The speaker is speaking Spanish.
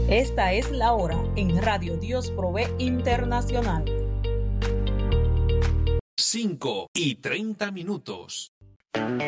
Esta es la hora en Radio Dios Provee Internacional. 5:30.